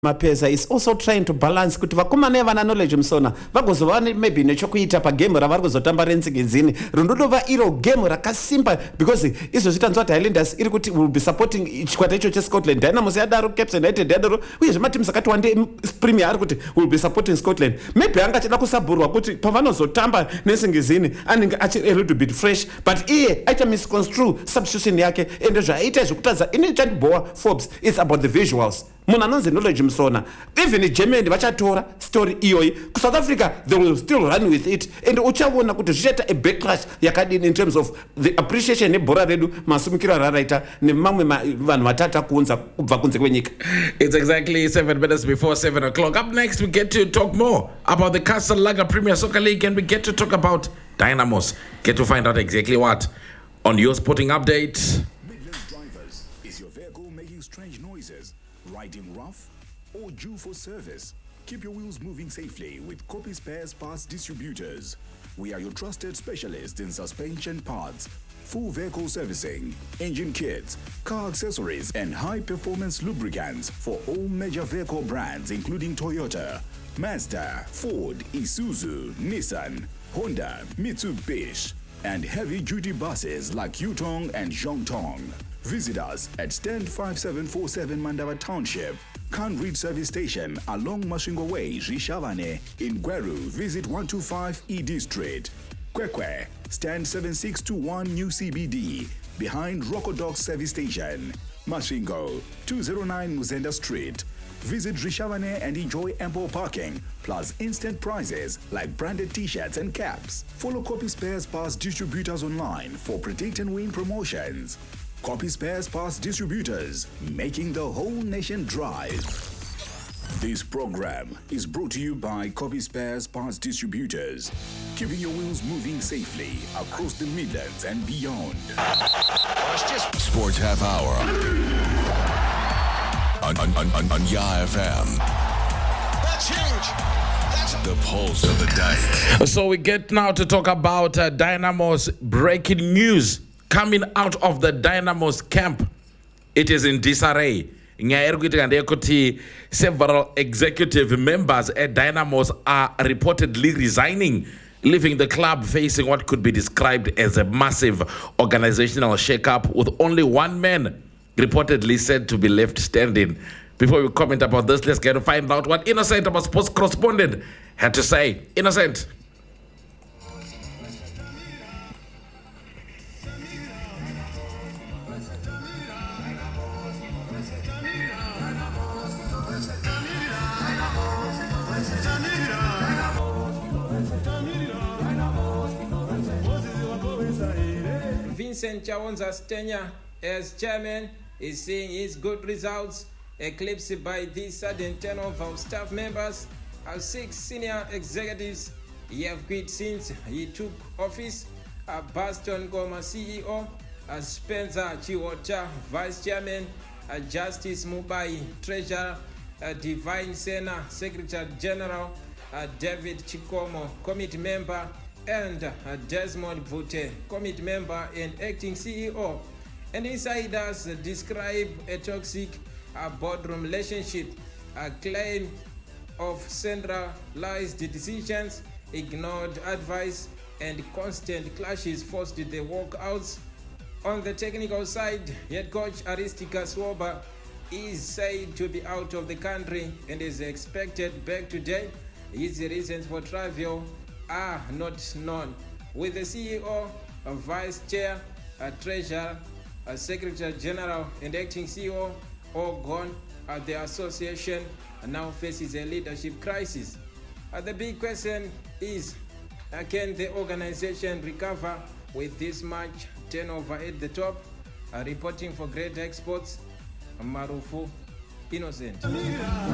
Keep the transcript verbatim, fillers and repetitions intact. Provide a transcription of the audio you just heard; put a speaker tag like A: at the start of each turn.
A: Mapeza is also trying to balance kuti vakomana nevana knowledge musona vagozova maybe nechokuita pagame ravari kuzotamba renzigizini rundodova iro game rakasimba because izvo zvitanzwa kuti Highlanders iri kuti will be supporting chikwata icho cheScotland. Dynamos yadaro, Caps United yadaro, uye zvematimu akati wande Premier ari kuti will be supporting Scotland. Maybe angachida kusabhurwa kuti pavanozotamba nesingizini anenge achiri a little bit fresh, but iye aita misconstrue substitution yake ende zvaaita zvekutadza ini chandibhowa Forbes, it's about the visuals. Munhu anonzi knowledge musona, even Germany vachatora story iyoyi South Africa, they will still run with it, and uchaona kuti zvichaita a backlash yakadini in terms of the appreciation nebhora redu masumukiro raraita nemamwe vanhu vatata kuunza kubva kunze kwenyika.
B: It's exactly seven minutes before seven o'clock. Up next, we get to talk more about the Castle Lager Premier Soccer League, and we get to talk about Dynamos. Get to find out exactly what on your sporting update.
C: Midlands Drivers, is your vehicle making strange noises, riding rough, or due for service? Keep your wheels moving safely with Copy Spares Parts Distributors. We are your trusted specialists in suspension parts, full vehicle servicing, engine kits, car accessories, and high-performance lubricants for all major vehicle brands including Toyota, Mazda, Ford, Isuzu, Nissan, Honda, Mitsubishi, and heavy-duty buses like Yutong and Zhongtong. Visit us at stand five seven four seven Mandava Township, Kanrid Service Station along Mashingo Way, Rishavane. In Gweru, visit one two five E D Street. Kwekwe, stand seven six two one New C B D, behind Rockodock Service Station. Mashingo, two oh nine Muzenda Street. Visit Rishavane and enjoy ample parking, plus instant prizes like branded t-shirts and caps. Follow Copy Spares Parts Distributors online for Predict and Win promotions. Copy Spares Parts Distributors, making the whole nation drive. This program is brought to you by Copy Spares Parts Distributors, keeping your wheels moving safely across the Midlands and beyond.
D: Sports Half Hour on, on, on, on, on Ya F M.
E: That's huge. That's
D: The pulse of the day.
B: So we get now to talk about uh, Dynamos breaking news coming out of the Dynamos camp. It is in disarray. Several executive members at Dynamos are reportedly resigning, leaving the club facing what could be described as a massive organizational shakeup, with only one man reportedly said to be left standing. Before we comment about this, let's get to find out what Innocent, our sports correspondent, had to say. Innocent.
F: Vincent Chawonza's tenure as chairman is seeing his good results eclipsed by the sudden turnover of staff members. As six senior executives have quit since he took office. Uh, Baston Goma C E O, uh, Spencer Chiwota vice chairman, uh, Justice Mubai treasurer, uh, Divine Sena secretary general, uh, David Chikomo committee member, and uh, Desmond Vute committee member and acting C E O. And insiders uh, describe a toxic uh, boardroom relationship, a claim of centralized decisions, ignored advice, and constant clashes forced the walkouts. On the technical side, head coach Aristika Swoba is said to be out of the country and is expected back today. His reasons for travel are not known, with the C E O, a vice chair, a treasurer, a secretary general, and acting C E O all gone. Uh, the association now faces a leadership crisis. Uh, the big question is, uh, can the organization recover with this much turnover at the top? Uh, reporting for Great Exports, Marufu Innocent.